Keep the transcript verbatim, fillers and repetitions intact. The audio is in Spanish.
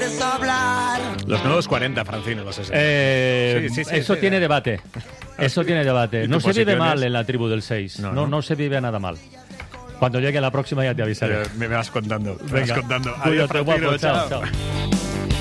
puedes hablar. Los nuevos cuarenta, Francino, los sesenta. Eh, Sí, sí, sí, eso sí, tiene eh. debate. Eso tiene debate. ¿Y No tu se vive posición mal es? en la tribu del seis. No, No, no. no se vive nada mal. Cuando llegue la próxima ya te avisaré. Pero me vas contando. Me Venga, vas contando. Adiós, cuídate, Francino, guapo. Chao, chao. chao.